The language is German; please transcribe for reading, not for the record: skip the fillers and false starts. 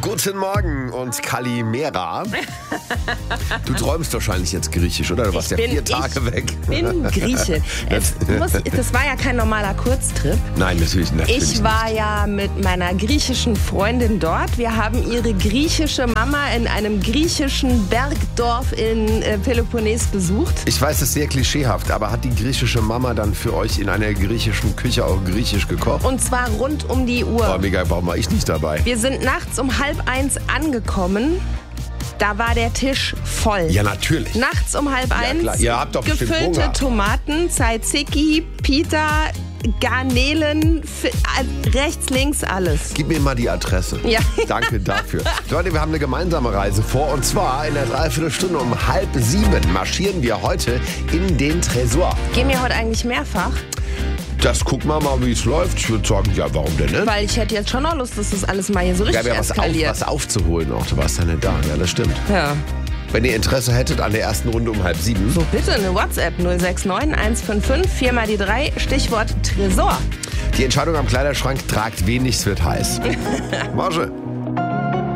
Guten Morgen und Kalimera. Du träumst wahrscheinlich jetzt Griechisch, oder? Du warst ja 4 Tage weg. Ich bin Grieche. Das war ja kein normaler Kurztrip. Nein, natürlich nicht. Ich war ja mit meiner griechischen Freundin dort. Wir haben ihre griechische Mama in einem griechischen Bergdorf in Peloponnes besucht. Ich weiß, das ist sehr klischeehaft, aber hat die griechische Mama dann für euch in einer griechischen Küche auch griechisch gekocht? Und zwar rund um die Uhr. Oh, mega, warum war ich nicht dabei? Wir sind nachts um 12:30 angekommen. Da war der Tisch voll. Ja, natürlich. Nachts um 12:30. Klar. Ihr habt doch bestimmt gefüllte Hunger. Tomaten, Tzatziki, Pita, Garnelen, rechts, links, alles. Gib mir mal die Adresse. Ja. Danke dafür. Leute, wir haben eine gemeinsame Reise vor. Und zwar in der Dreiviertelstunde um 6:30 marschieren wir heute in den Tresor. Gehen wir heute eigentlich mehrfach? Das gucken wir mal, wie es läuft. Ich würde sagen, ja, warum denn nicht? Weil ich hätte jetzt schon noch Lust, dass das alles mal hier so richtig Ja, eskaliert. was aufzuholen auch. Du warst ja nicht da. Ja, das stimmt. Ja. Wenn ihr Interesse hättet an der ersten Runde um 6:30. So, bitte eine WhatsApp 069 155 4 mal die 3, Stichwort Tresor. Die Entscheidung am Kleiderschrank tragt wenig, es wird heiß. Marge.